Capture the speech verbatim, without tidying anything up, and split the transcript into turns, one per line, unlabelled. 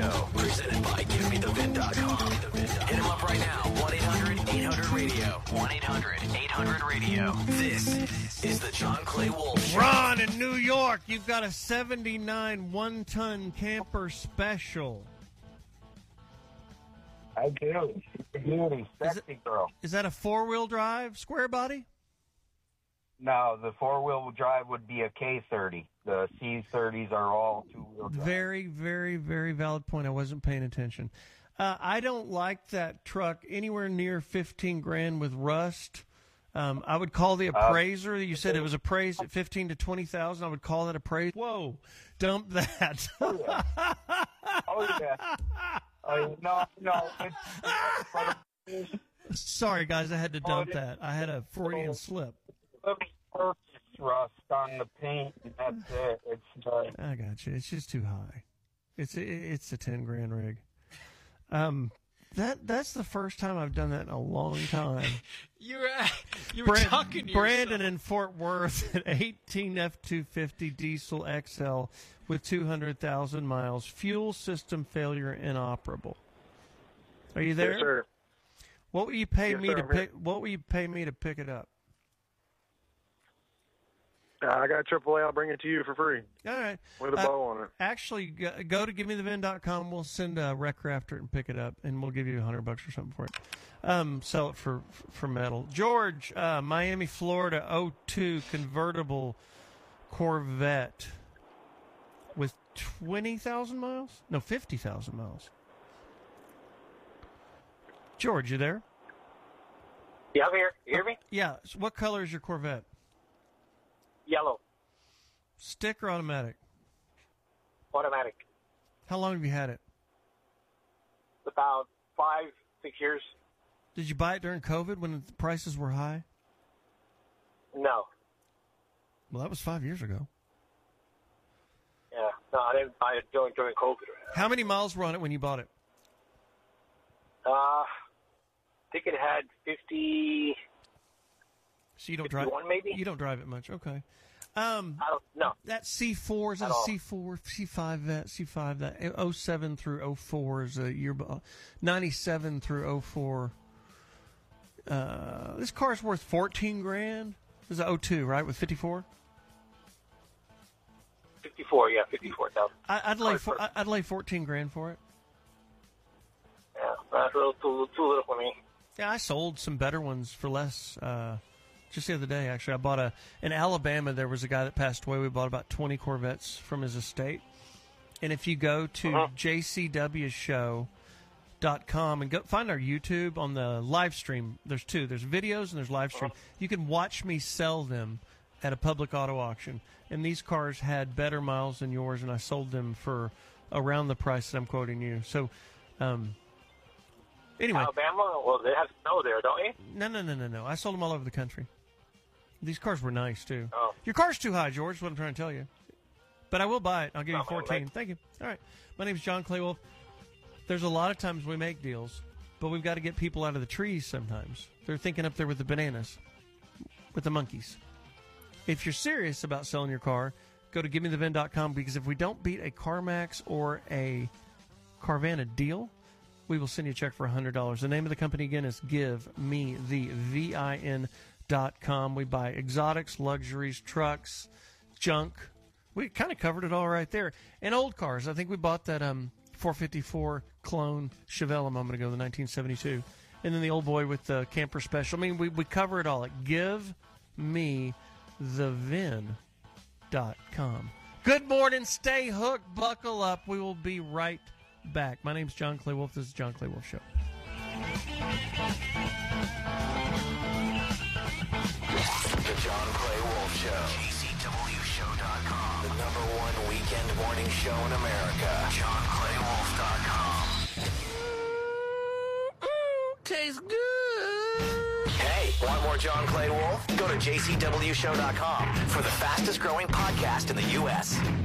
Show, presented by Give Me The Vin dot com. Hit him up right now, one eight hundred eight hundred radio. one eight hundred eight hundred radio. This is the John Clay Wolf Show.
Ron in New York, you've got a seventy-nine one-ton camper special.
I do. Beauty, sexy girl.
Is that a four-wheel drive, square body?
No, the four-wheel drive would be a K thirty. The C thirties are all two-wheel drive.
Very, very, very valid point. I wasn't paying attention. Uh, I don't like that truck anywhere near fifteen grand with rust. Um, I would call the appraiser. Uh, you said it was appraised at fifteen to twenty thousand. I would call that appraised. Whoa, dump that.
Oh yeah. Oh yeah. Oh, no, no. It's, it's,
Sorry, guys, I had to dump that. I had a Freudian slip.
Surface rust on the paint. And that's it. It's. Uh,
I got you. It's just too high. It's it's a ten grand rig. Um, that that's the first time I've done that in a long time.
you were you were
Brand,
talking to
Brandon
yourself.
in Fort Worth, an eighteen F two fifty diesel X L with two hundred thousand miles, fuel system failure inoperable. Are you there?
Yes, sir.
What will you pay
Yes,
me
sir,
to
I'm
pick?
here.
What will you pay me to pick it up?
Uh, I got triple A. I'll bring it to you for free
All right.
with a
Uh,
bow on it.
Actually, go, go to give me the vin dot com. We'll send a wrecker after it and pick it up, and we'll give you a hundred bucks or something for it. Um, sell it for for metal. George, uh, Miami, Florida, oh two convertible Corvette with twenty thousand miles? No, fifty thousand miles. George, you there?
Yeah, I'm here. You hear me?
Yeah. So what color is your Corvette?
Yellow,
Stick or automatic?
automatic.
How long have you had it?
About five, six years.
Did you buy it during COVID when the prices were high?
No.
Well, that was five years ago.
Yeah. No, I didn't buy it during, during COVID.
How many miles were on it when you bought it?
Uh, I think it had fifty.
So you don't drive
fifty-one maybe?
You don't drive it much. Okay. Um,
I don't know.
that C four is that
At
a
all.
C four, C five, that C five, that oh seven through oh four is a year, ninety-seven through oh four. Uh, this car's worth fourteen grand. This is a oh two, right, with fifty-four?
fifty-four, yeah, fifty-four thousand.
I'd lay four, I'd lay fourteen grand for it.
Yeah, that's a little too, too little for me.
Yeah, I sold some better ones for less. Uh, just the other day, actually, I bought a in Alabama. There was a guy that passed away. We bought about twenty Corvettes from his estate. And if you go to
uh-huh.
j c w show dot com and go find our YouTube on the live stream, there's two. There's videos and there's live stream.
Uh-huh.
You can watch me sell them at a public auto auction. And these cars had better miles than yours, and I sold them for around the price that I'm quoting you. So, um, anyway.
Alabama? Well, they have snow there, don't you?
No, no, no, no, no. I sold them all over the country. These cars were nice, too.
Oh.
Your car's too high, George, is what I'm trying to tell you. But I will buy it. I'll give you
Oh, man,
fourteen.
like-
Thank you. All right. My name's John Clay Wolf. There's a lot of times we make deals, but we've got to get people out of the trees sometimes. They're thinking up there with the bananas, with the monkeys. If you're serious about selling your car, go to give me the vin dot com, because if we don't beat a CarMax or a Carvana deal, we will send you a check for one hundred dollars. The name of the company, again, is Give Me The Vin dot com. We buy exotics, luxuries, trucks, junk. We kind of covered it all right there. And old cars. I think we bought that um, four fifty-four clone Chevelle a moment ago, the nineteen seventy-two. And then the old boy with the camper special. I mean, we, we cover it all at Give Me The Vin dot com. Good morning. Stay hooked. Buckle up. We will be right back. My name's John Clay Wolf. This is John Clay Wolf Show.
The John Clay Wolf Show. J C W show dot com. The number one weekend morning show in America. John Clay Wolf dot com.
Tastes good.
Hey, want more John Clay Wolf? Go to J C W show dot com for the fastest growing podcast in the U S